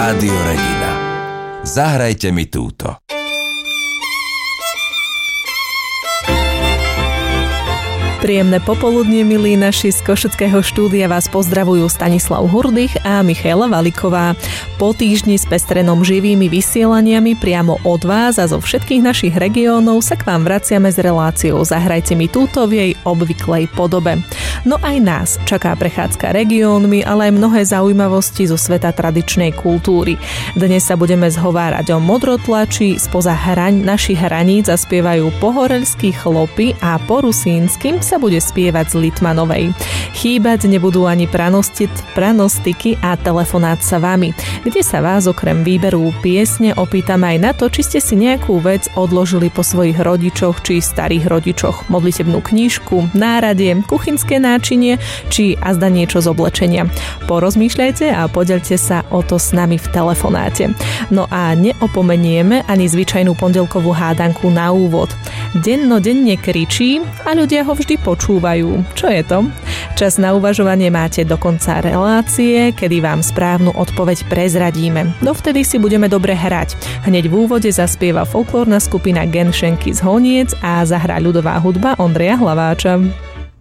Rádio Regina. Zahrajte mi túto. Príjemné popoludnie, milí naši, z Košického štúdia vás pozdravujú Stanislav Hurdych a Michaela Valiková. Po týždni s pestrenom živými vysielaniami priamo od vás a zo všetkých našich regiónov sa k vám vraciame s reláciou Zahrajte mi túto v jej obvyklej podobe. No aj nás čaká prechádzka regiónmi, ale aj mnohé zaujímavosti zo sveta tradičnej kultúry. Dnes sa budeme zhovárať o modrotlači, spoza našich hraníc zaspievajú pohorelskí chlopy a po rusínskym sa bude spievať z Litmanovej. Chýbať nebudú ani pranostiky a telefonát sa vami, kde sa vás okrem výberu piesne opýtame aj na to, či ste si nejakú vec odložili po svojich rodičoch či starých rodičoch. Modlitebnú knižku, náradie, kuchynské náčinie či azda niečo z oblečenia. Porozmýšľajte a podeľte sa o to s nami v telefonáte. No a neopomenieme ani zvyčajnú pondelkovú hádanku na úvod. Dennodenne kričí a ľudia ho vždy počúvajú. Čo je to? Čas na uvažovanie máte do konca relácie, kedy vám správnu odpoveď prezradíme. Dovtedy si budeme dobre hrať. Hneď v úvode zaspieva folklórna skupina Genšenky z Honiec a zahrá ľudová hudba Ondreja Hlaváča.